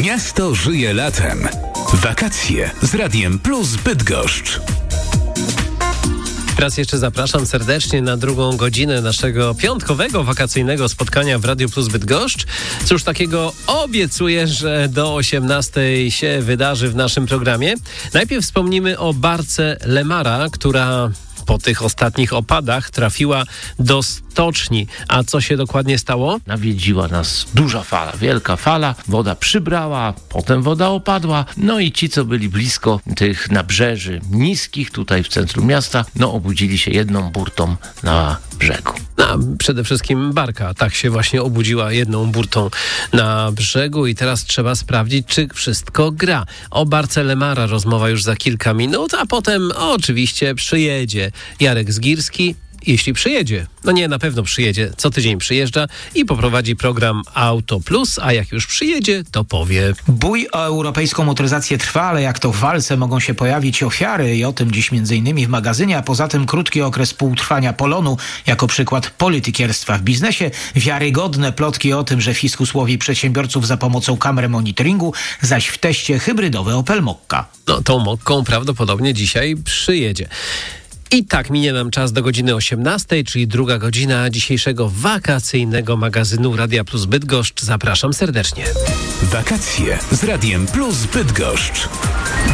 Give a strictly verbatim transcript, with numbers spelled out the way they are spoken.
Miasto żyje latem. Wakacje z Radiem Plus Bydgoszcz. Raz jeszcze zapraszam serdecznie na drugą godzinę naszego piątkowego wakacyjnego spotkania w Radiu Plus Bydgoszcz. Cóż takiego obiecuję, że do osiemnastej się wydarzy w naszym programie. Najpierw wspomnimy o barce Lemara, która po tych ostatnich opadach trafiła do stoczni. A co się dokładnie stało? Nawiedziła nas duża fala, wielka fala, woda przybrała, potem woda opadła, no i ci, co byli blisko tych nabrzeży niskich tutaj w centrum miasta, no obudzili się jedną burtą na brzegu. A przede wszystkim barka tak się właśnie obudziła jedną burtą na brzegu i teraz trzeba sprawdzić, czy wszystko gra. O barce Lemara rozmowa już za kilka minut, a potem oczywiście przyjedzie Jarek Zgirski. Jeśli przyjedzie, no nie, na pewno przyjedzie, co tydzień przyjeżdża i poprowadzi program Auto Plus, a jak już przyjedzie, to powie. Bój o europejską motoryzację trwa, ale jak to w walce mogą się pojawić ofiary i o tym dziś między innymi w magazynie, a poza tym krótki okres półtrwania Polonu jako przykład politykierstwa w biznesie, wiarygodne plotki o tym, że fiskus łowi przedsiębiorców za pomocą kamer monitoringu, zaś w teście hybrydowy Opel Mokka. No tą Mokką prawdopodobnie dzisiaj przyjedzie. I tak minie nam czas do godziny osiemnastej, czyli druga godzina dzisiejszego wakacyjnego magazynu Radia Plus Bydgoszcz. Zapraszam serdecznie. Wakacje z Radiem Plus Bydgoszcz.